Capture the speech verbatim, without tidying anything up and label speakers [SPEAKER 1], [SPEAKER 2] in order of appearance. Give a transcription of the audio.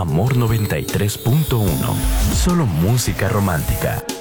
[SPEAKER 1] Amor noventa y tres punto uno. Solo música romántica.